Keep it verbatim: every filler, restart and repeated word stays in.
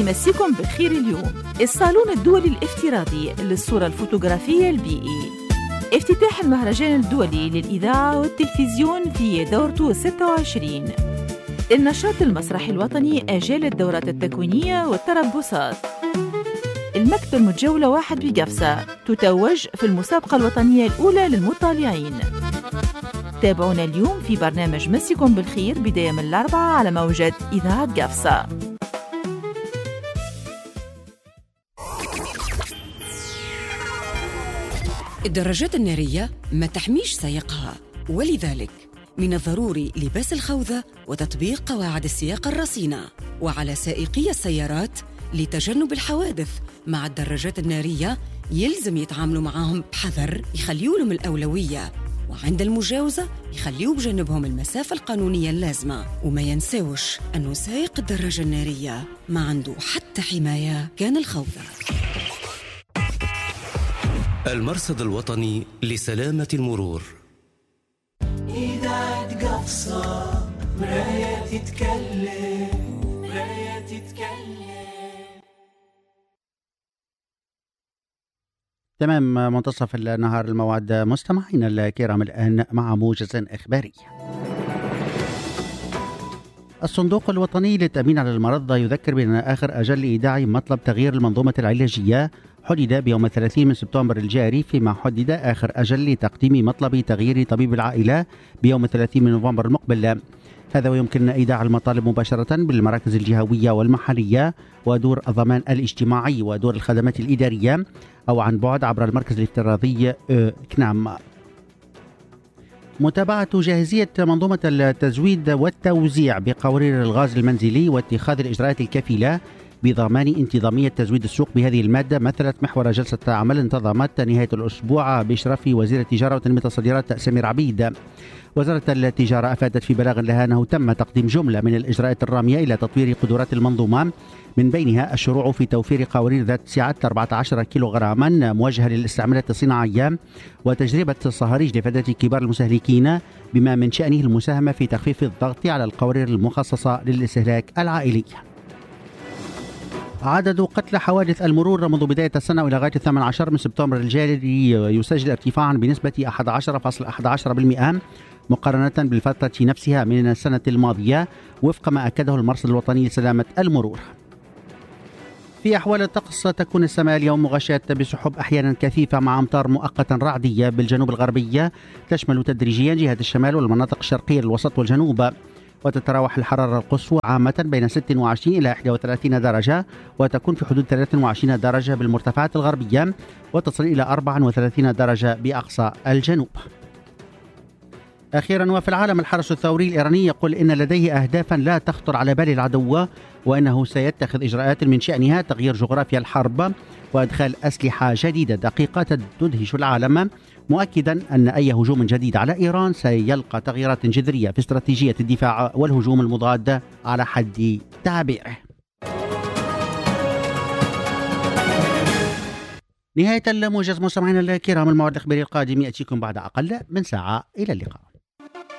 بيمسيكم بالخير اليوم الصالون الدولي الافتراضي للصورة الفوتوغرافية البيئي. افتتاح المهرجان الدولي للإذاعة والتلفزيون في دورته ستة وعشرين. النشاط المسرحي الوطني آجال الدورات التكوينية والتربصات. المكتب المتجولة واحد بقفصة تتوج في المسابقة الوطنية الأولى للمطالعين. تابعونا اليوم في برنامج مسيكم بالخير بداية من الأربعة على موجة إذاعة قفصة. الدراجات النارية ما تحميش سائقها، ولذلك من الضروري لباس الخوذة وتطبيق قواعد السياقة الرصينة، وعلى سائقي السيارات لتجنب الحوادث مع الدراجات النارية يلزم يتعاملوا معهم بحذر، يخليوا لهم الأولوية، وعند المجاوزة يخليوا بجنبهم المسافة القانونية اللازمة، وما ينساوش أنه سائق الدراجة النارية ما عنده حتى حماية كان الخوذة. المرصد الوطني لسلامة المرور. إذاعة قفصة مراية تتكلم مراية تتكلم. تمام منتصف النهار الموعد مستمعينا الكرام، الآن مع موجز إخباري. الصندوق الوطني للتأمين على المرض يذكر بأن آخر أجل لإيداع مطلب تغيير المنظومة العلاجية حدد بيوم الثلاثين من سبتمبر الجاري، فيما حدد آخر أجل لتقديم مطلب تغيير طبيب العائلة بيوم الثلاثين من نوفمبر المقبل. هذا ويمكن إيداع المطالب مباشرة بالمراكز الجهوية والمحلية ودور الضمان الاجتماعي ودور الخدمات الإدارية، أو عن بعد عبر المركز الافتراضي كنام. متابعة جاهزية منظومة التزويد والتوزيع بقوارير الغاز المنزلي واتخاذ الإجراءات الكفيلة بضمان انتظامية تزويد السوق بهذه المادة مثلت محور جلسة عمل انتظمت نهاية الأسبوع بإشراف وزير التجارة وتنمية الصادرات سمير عبيد. وزارة التجارة أفادت في بلاغ لها أنه تم تقديم جملة من الإجراءات الرامية إلى تطوير قدرات المنظومة، من بينها الشروع في توفير قوارير ذات سعة أربعة عشر كيلوغراما موجهة للاستعمالات الصناعية، وتجربة صهاريج لفئة كبار المستهلكين بما من شأنه المساهمة في تخفيف الضغط على القوارير المخصصة للاستهلاك العائلي. عدد قتلى حوادث المرور منذ بداية السنة إلى غاية الثامن عشر من سبتمبر الجاري يسجل ارتفاعا بنسبة أحد عشر فاصلة أحد عشر بالمئة مقارنة بالفترة نفسها من السنة الماضية، وفق ما أكده المرصد الوطني لسلامة المرور. في أحوال الطقس تكون السماء اليوم مغشاة بسحب أحيانا كثيفة مع أمطار مؤقتا رعدية بالجنوب الغربية تشمل تدريجيا جهة الشمال والمناطق الشرقية للوسط والجنوب، وتتراوح الحرارة القصوى عامة بين ستة وعشرين إلى إحدى وثلاثين درجة، وتكون في حدود ثلاثة وعشرين درجة بالمرتفعات الغربية، وتصل إلى أربعة وثلاثين درجة بأقصى الجنوب. أخيرا، وفي العالم الحرس الثوري الإيراني يقول إن لديه أهدافا لا تخطر على بال العدو، وأنه سيتخذ إجراءات من شأنها تغيير جغرافيا الحرب وإدخال أسلحة جديدة دقيقة تدهش العالم، مؤكدا أن أي هجوم جديد على إيران سيلقى تغييرات جذرية في استراتيجية الدفاع والهجوم المضاد على حد تعبيره. نهاية الموجز مستمعينا الكرام، الموعد الإخباري القادم يأتيكم بعد أقل من ساعة. إلى اللقاء.